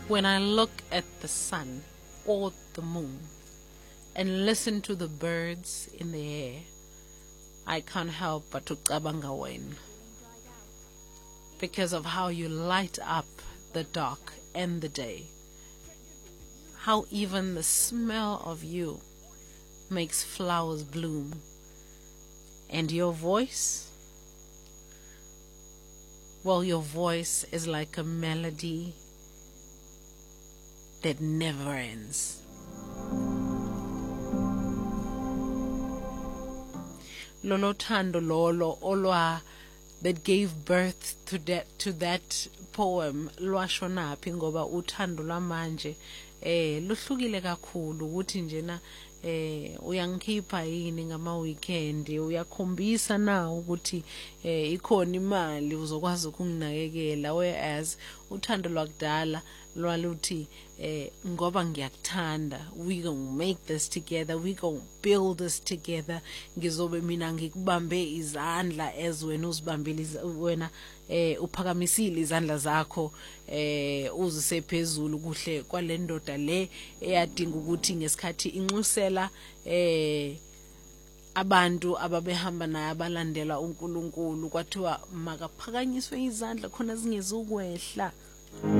When I look at the sun or the moon and listen to the birds in the air, I can't help but to cabanga wena, because of how you light up the dark and the day. How even the smell of you makes flowers bloom. And your voice? Well, your voice is like a melody that never ends. Lolo thando lolo olwa that gave birth to that poem lwashonaphi ngoba uthando lwamanje luhlukile kakhulu ukuthi njena uyangikhipha yini ngama weekend, uyakhombisa na ukuthi ikhona imali uzokwazi ukunginakekela, whereas uthando lwakudala lwaluthi ngoba ngiyakuthanda, we gonna make this together, we gonna build this together, ngizobe mina ngikubambe izandla as wena uzibambile wena uphakamisile izandla zakho uzisephezulu kuhle kwalendoda le eyadinga ukuthi ngesikhathi inxusela abantu ababehamba naye abalandela uNkulunkulu kwathiwa makaphakanyiswe izandla khona zingezukwehla.